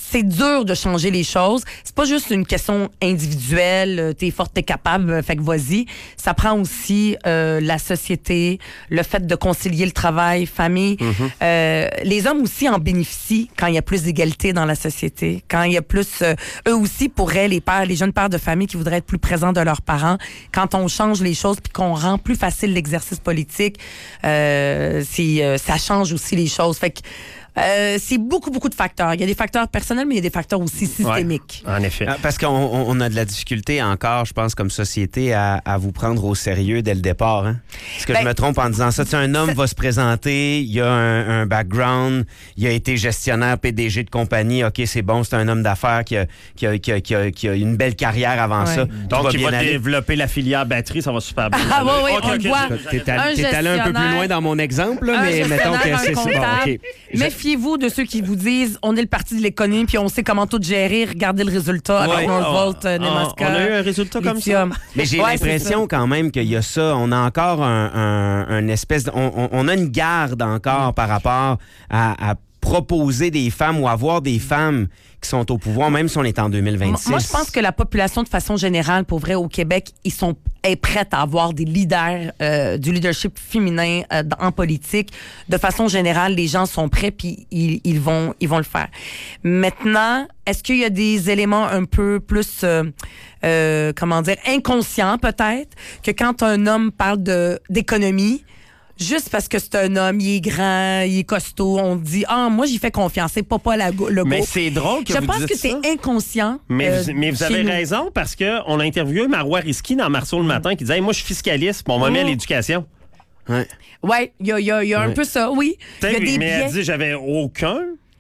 c'est dur de changer les choses. C'est pas juste une question individuelle, t'es forte, t'es capable, fait que vas-y. Ça prend aussi la société, le fait de concilier le travail, famille. Les hommes aussi en bénéficient quand il y a plus d'égalité dans la société, quand il y a plus... eux aussi pourraient, les jeunes pères de famille qui voudraient être plus présents de leurs parents, quand on change les choses puis qu'on rend plus facile l'exercice politique, ça change aussi les choses. Fait que c'est beaucoup de facteurs. Il y a des facteurs personnels, mais il y a des facteurs aussi systémiques. Ouais, en effet. Parce qu'on a de la difficulté encore, je pense, comme société, à vous prendre au sérieux dès le départ. Hein? Est-ce que je me trompe en disant ça? Tu sais, un homme va se présenter, il a un background, il a été gestionnaire, PDG de compagnie. OK, c'est bon, c'est un homme d'affaires qui a une belle carrière avant ça. Donc, il va développer la filière batterie, ça va super bien. Ah oui, on le voit. T'es allé un peu plus loin dans mon exemple, là, mais mettons que c'est bon. Okay. Méfiez-vous de ceux qui vous disent on est le parti de l'économie puis on sait comment tout gérer. Regardez le résultat avec Northvolt, Nemaska. On a eu un résultat comme ça. Mais j'ai l'impression quand même qu'il y a ça. On a encore un espèce... On a une garde encore par rapport à proposer des femmes ou avoir des femmes qui sont au pouvoir, même si on est en 2026. Moi, je pense que la population, de façon générale, pour vrai, au Québec, est prête à avoir des leaders, du leadership féminin en politique. De façon générale, les gens sont prêts puis ils vont le faire. Maintenant, est-ce qu'il y a des éléments un peu plus, inconscients peut-être, que quand un homme parle d'économie, juste parce que c'est un homme, il est grand, il est costaud, on dit moi j'y fais confiance, c'est pas le go. Mais c'est drôle que je vous pense dites que ça. c'est inconscient. Mais vous avez raison parce que on a interviewé Marois Risky dans Marceau le matin qui disait moi je suis fiscaliste, puis on m'a mis à l'éducation. Ouais, il y a un peu ça, oui. Il y a des mais biais. elle dit j'avais aucun.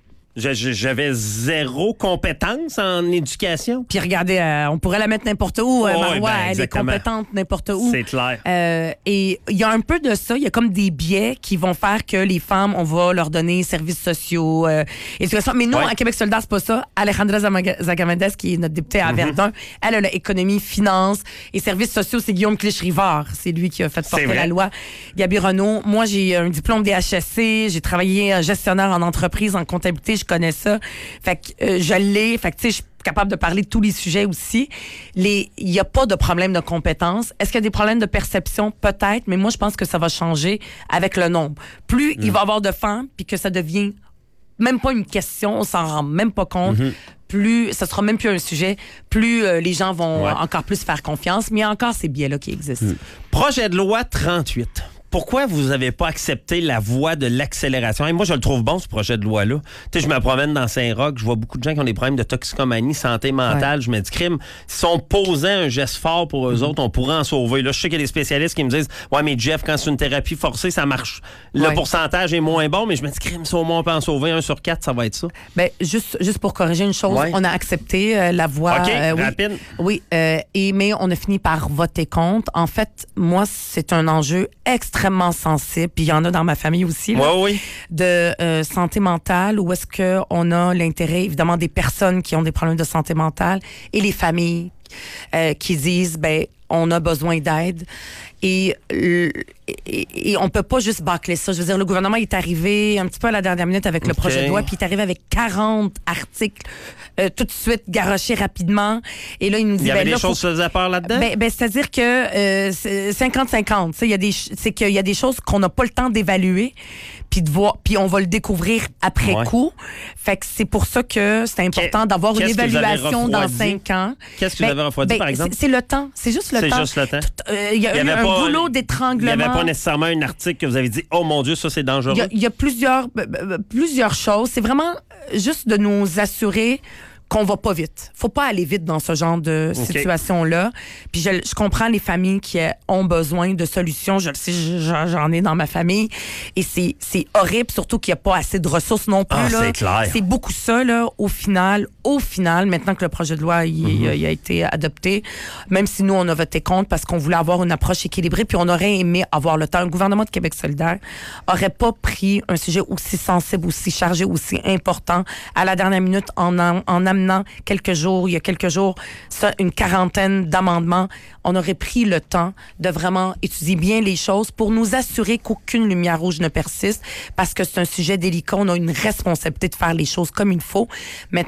J'avais zéro compétence en éducation. Puis regardez, on pourrait la mettre n'importe où. Marois, elle est compétente n'importe où. C'est clair. Et il y a un peu de ça. Il y a comme des biais qui vont faire que les femmes, on va leur donner services sociaux, éducation. Mais nous, à Québec solidaire, c'est pas ça. Alejandra Zagamendes, qui est notre députée à Verdun, elle a l'économie, finance et services sociaux. C'est Guillaume Clich-Rivard. C'est lui qui a fait porter la loi. Gabi Renaud. Moi, j'ai un diplôme DHSC. J'ai travaillé gestionnaire en entreprise, en comptabilité. Je connais ça. Fait que je l'ai. Fait que tu sais, je suis capable de parler de tous les sujets aussi. Il y a pas de problème de compétences. Est-ce qu'il y a des problèmes de perception? Peut-être, mais moi, je pense que ça va changer avec le nombre. Plus il va y avoir de femmes, puis que ça devient même pas une question, on s'en rend même pas compte, plus, ça sera même plus un sujet, plus les gens vont encore plus faire confiance, mais il y a encore ces biais-là qui existent. Projet de loi 38. Pourquoi vous n'avez pas accepté la voie de l'accélération? Moi, je le trouve bon, ce projet de loi-là. Tu sais, je me promène dans Saint-Roch, je vois beaucoup de gens qui ont des problèmes de toxicomanie, santé mentale. Je me dis, crime, si on posait un geste fort pour eux autres, on pourrait en sauver. Là, je sais qu'il y a des spécialistes qui me disent, ouais, mais Jeff, quand c'est une thérapie forcée, ça marche. Le pourcentage est moins bon, mais je me dis, crime, si au moins on peut en sauver 1 sur 4, ça va être ça. Ben, juste pour corriger une chose, on a accepté la voie. OK, rapide. Oui, mais on a fini par voter contre. En fait, moi, c'est un enjeu extrêmement sensible, puis il y en a dans ma famille aussi, là, de santé mentale, où est-ce qu'on a l'intérêt, évidemment, des personnes qui ont des problèmes de santé mentale et les familles qui disent, ben, on a besoin d'aide. Et on peut pas juste bâcler ça. Je veux dire, le gouvernement est arrivé un petit peu à la dernière minute avec le projet de loi, puis il est arrivé avec 40 articles tout de suite garochés rapidement. Et là, il nous dit... Il y avait des choses qui se faisaient peur là-dedans? C'est-à-dire que 50-50. C'est qu'il y a des choses qu'on n'a pas le temps d'évaluer, puis de voir, puis on va le découvrir après coup. Fait que c'est pour ça que c'est important d'avoir une évaluation dans 5 ans. Qu'est-ce que vous avez refroidi, par exemple? C'est le temps. C'est juste le temps. C'est juste le temps. Il y a eu un goulot d'étranglement. Il n'y avait pas nécessairement un article que vous avez dit, oh mon Dieu, ça c'est dangereux. Il y a plusieurs choses. C'est vraiment juste de nous assurer qu'on va pas vite. Faut pas aller vite dans ce genre de situation-là. Puis je comprends les familles qui ont besoin de solutions. Je le sais, j'en ai dans ma famille. Et c'est horrible, surtout qu'il n'y a pas assez de ressources non plus. Là. C'est clair. C'est beaucoup ça, là, au final, maintenant que le projet de loi il a été adopté, même si nous, on a voté contre parce qu'on voulait avoir une approche équilibrée, puis on aurait aimé avoir le temps. Un gouvernement de Québec solidaire aurait pas pris un sujet aussi sensible, aussi chargé, aussi important à la dernière minute en amenant il y a quelques jours, une quarantaine d'amendements. On aurait pris le temps de vraiment étudier bien les choses pour nous assurer qu'aucune lumière rouge ne persiste, parce que c'est un sujet délicat. On a une responsabilité de faire les choses comme il faut.